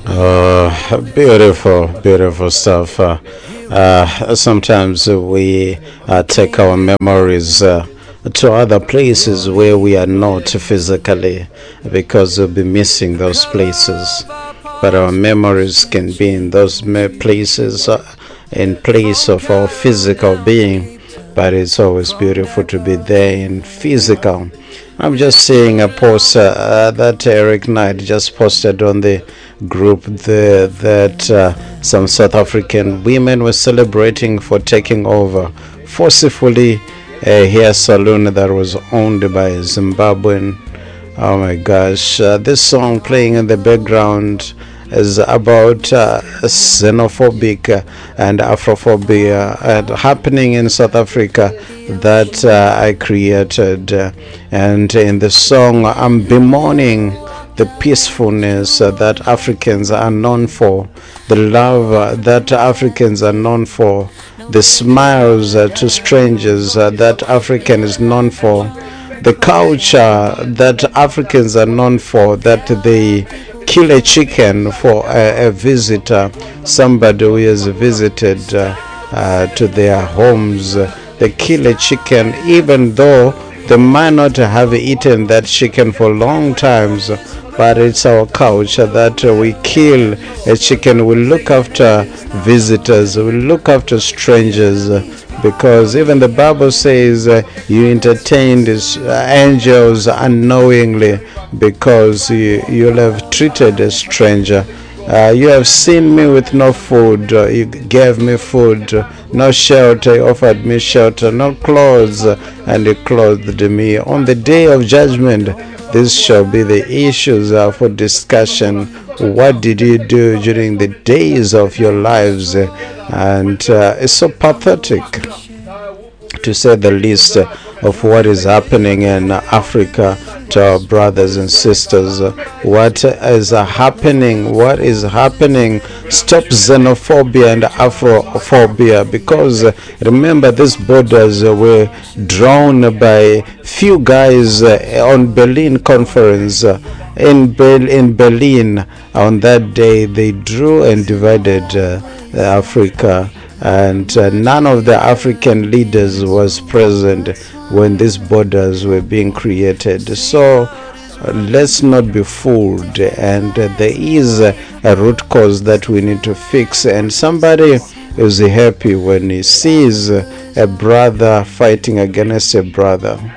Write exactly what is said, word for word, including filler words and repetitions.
Uh, beautiful, beautiful stuff. Uh, uh, sometimes we uh, take our memories uh, to other places where we are not physically because we'll be missing those places. But our memories can be in those me- places uh, in place of our physical being. But it's always beautiful to be there in physical. I'm just seeing a post uh, uh, that Eric Knight just posted on the group the, that uh, some South African women were celebrating for taking over forcefully a hair salon that was owned by a Zimbabwean. Oh my gosh, uh, this song playing in the background is about uh, xenophobic uh, and Afrophobia uh, happening in South Africa that uh, I created. Uh, and in the song, I'm bemoaning the peacefulness uh, that Africans are known for, the love uh, that Africans are known for, the smiles uh, to strangers uh, that African is known for, the culture that Africans are known for, that they kill a chicken for a, a visitor, somebody who has visited uh, uh, to their homes. They kill a chicken even though they might not have eaten that chicken for long times, but it's our culture that uh, we kill a chicken. We look after visitors, we look after strangers, uh, because even the Bible says uh, you entertained his, uh, angels unknowingly because you, you'll have treated a stranger. Uh, you have seen me with no food, uh, you gave me food, uh, no shelter, you offered me shelter, no clothes, uh, and you clothed me. On the day of judgment, this shall be the issues uh, for discussion. What did you do during the days of your lives? Uh, and uh, it's so pathetic, to say the least, uh, of what is happening in Africa to our brothers and sisters. Uh, What is uh, happening? What is happening? Stop xenophobia and Afrophobia, because uh, remember, these borders uh, were drawn by few guys uh, on Berlin conference. Uh, in, Ber- in Berlin on that day, they drew and divided uh, Africa, and uh, none of the African leaders was present when these borders were being created. So uh, let's not be fooled, and uh, there is a, a root cause that we need to fix, and somebody is happy when he sees uh, a brother fighting against a brother.